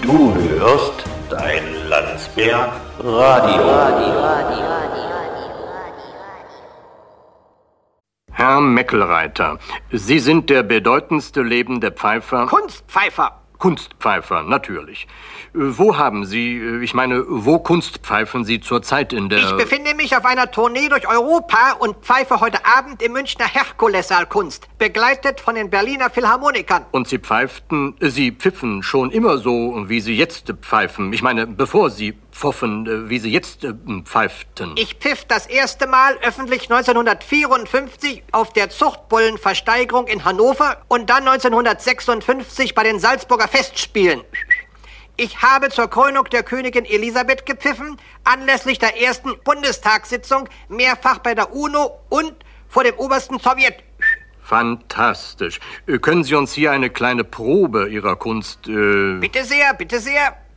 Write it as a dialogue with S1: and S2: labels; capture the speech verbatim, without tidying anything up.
S1: Du hörst dein Landsberg Radio. Radio, Radio, Radio.
S2: Herr Meckelreiter, Sie sind der bedeutendste lebende Pfeifer...
S3: Kunstpfeifer!
S2: Kunstpfeifer, natürlich. Wo haben Sie, ich meine, wo kunstpfeifen Sie zurzeit in der...
S3: Ich befinde mich auf einer Tournee durch Europa und pfeife heute Abend im Münchner Herkulessaal Kunst, begleitet von den Berliner Philharmonikern.
S2: Und Sie pfeiften, Sie pfiffen schon immer so, wie Sie jetzt pfeifen. Ich meine, bevor Sie pfoffen, wie Sie jetzt pfeiften.
S3: Ich pfiff das erste Mal öffentlich neunzehnhundertvierundfünfzig auf der Zuchtbullenversteigerung in Hannover und dann neunzehnhundertsechsundfünfzig bei den Salzburger Festspielen. Ich habe zur Krönung der Königin Elisabeth gepfiffen, anlässlich der ersten Bundestagssitzung, mehrfach bei der UNO und vor dem obersten Sowjet.
S2: Fantastisch. Können Sie uns hier eine kleine Probe Ihrer Kunst... Äh
S3: bitte sehr, bitte sehr.